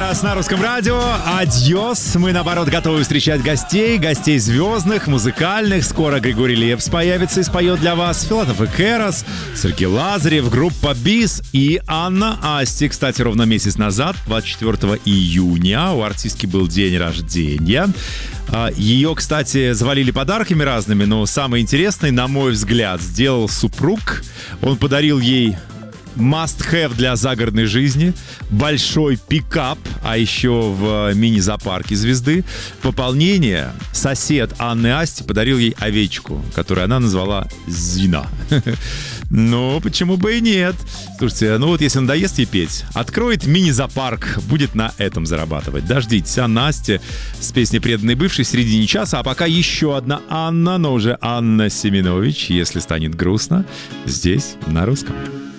час на Русском радио. Адьос. Мы, наоборот, готовы встречать гостей звездных, музыкальных. Скоро Григорий Лепс появится и споет для вас. Филатов и Керос, Сергей Лазарев, группа БИС и Анна Асти. Кстати, ровно месяц назад, 24 июня, у артистки был день рождения. Ее, кстати, завалили подарками разными, но самый интересный, на мой взгляд, сделал супруг. Он подарил ей must-have для загородной жизни, большой пикап, а еще в мини-зоопарке звезды. Пополнение: сосед Анны Асти подарил ей овечку, которую она назвала Зина. Ну, почему бы и нет? Слушайте, ну вот если надоест ей петь, откроет мини-зоопарк, будет на этом зарабатывать. Дождитесь, Анна Асти с песней «Преданный бывший» в середине часа, а пока еще одна Анна, но уже Анна Семенович, «Если станет грустно», здесь на Русском.